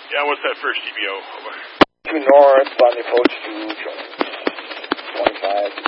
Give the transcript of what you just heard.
Yeah, what's that first TBO? Over. 2 north, Botany approach to joint. 25.